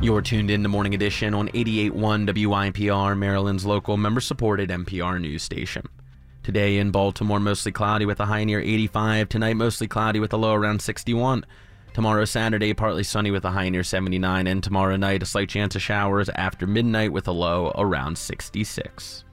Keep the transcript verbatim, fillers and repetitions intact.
You're tuned in to Morning Edition on eighty-eight point one W I P R, Maryland's local member-supported N P R news station. Today in Baltimore, mostly cloudy with a high near eighty-five. Tonight, mostly cloudy with a low around sixty-one. Tomorrow, Saturday, partly sunny with a high near seventy-nine. And tomorrow night, a slight chance of showers after midnight with a low around sixty-six.